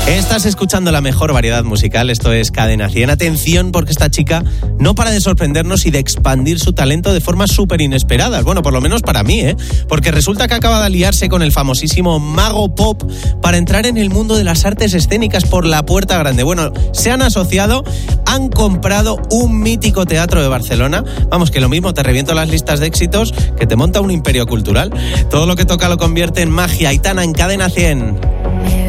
Estás escuchando la mejor variedad musical, esto es Cadena 100. Atención, porque esta chica no para de sorprendernos y de expandir su talento de formas súper inesperadas. Bueno, por lo menos para mí, porque resulta que acaba de aliarse con el famosísimo Mago Pop para entrar en el mundo de las artes escénicas por la puerta grande. Bueno, se han asociado, han comprado un mítico teatro de Barcelona. Vamos, que lo mismo te reviento las listas de éxitos que te monta un imperio cultural. Todo lo que toca lo convierte en magia. Aitana en Cadena 100.